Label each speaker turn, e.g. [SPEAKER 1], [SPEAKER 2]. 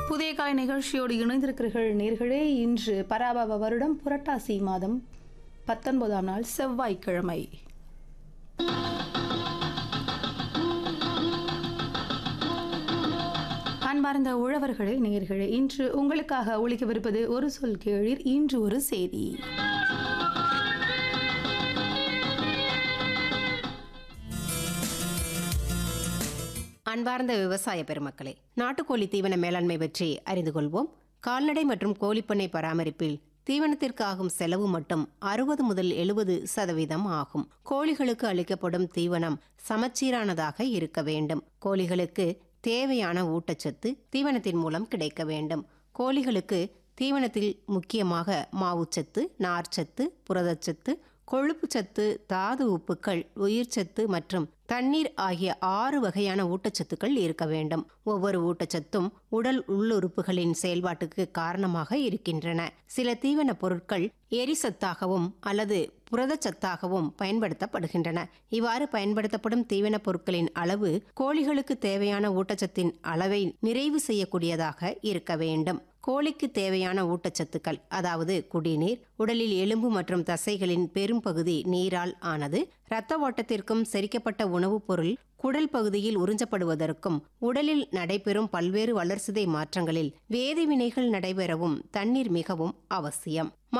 [SPEAKER 1] புதிய காலை நிகழ்ச்சியோடு இணைந்திருக்கிறீர்கள் நேர்களே. இன்று பராபவ வருடம் புரட்டாசி மாதம் 19ஆம் நாள் செவ்வாய்க்கிழமை. அன்பார்ந்த உழவர்களே நேர்களே, இன்று உங்களுக்காக ஒலிக்கவிருப்பது ஒரு சொல் கேளீர், இன்று ஒரு செய்தி.
[SPEAKER 2] அன்பார்ந்த விவசாய பெருமக்களே, நாட்டுக்கோழி தீவன மேலாண்மை பற்றி அறிந்து கொள்வோம். கால்நடை மற்றும் கோழிப்பண்ணை பராமரிப்பில் தீவனத்திற்கு ஆகும் செலவு மட்டும் 60 முதல் 70% ஆகும். கோழிகளுக்கு அளிக்கப்படும் தீவனம் சமச்சீரானதாக இருக்க வேண்டும். கோழிகளுக்கு தேவையான ஊட்டச்சத்து தீவனத்தின் மூலம் கிடைக்க வேண்டும். கோழிகளுக்கு தீவனத்தில் முக்கியமாக மாவுச்சத்து, நார்ச்சத்து, புரதச்சத்து, கொழுப்புச்சத்து, தாது உப்புக்கள், உயிர்ச்சத்து மற்றும் தண்ணீர் ஆகிய 6 வகையான ஊட்டச்சத்துக்கள் இருக்க வேண்டும். ஒவ்வொரு ஊட்டச்சத்தும் உடல் உள்ளுறுப்புகளின் செயல்பாட்டுக்கு காரணமாக இருக்கின்றன. சில தீவன பொருட்கள் எரிசத்தாகவும் அல்லது புரதச்சத்தாகவும் பயன்படுத்தப்படுகின்றன. இவ்வாறு பயன்படுத்தப்படும் தீவன பொருட்களின் அளவு கோழிகளுக்கு தேவையான ஊட்டச்சத்தின் அளவை நிறைவு செய்யக்கூடியதாக இருக்க வேண்டும். கோழிக்கு தேவையான ஊட்டச்சத்துக்கள், அதாவது குடிநீர், உடலில் எலும்பு மற்றும் தசைகளின் பெரும் பகுதி நீரால் ஆனது. இரத்த ஓட்டத்திற்கும் செரிக்கப்பட்ட உணவுப் பொருள் குடல் பகுதியில் உறிஞ்சப்படுவதற்கும் உடலில் நடைபெறும் பல்வேறு வளர்சிதை மாற்றங்களில் வேதிவினைகள் நடைபெறவும் தண்ணீர் மிகவும் அவசியம்.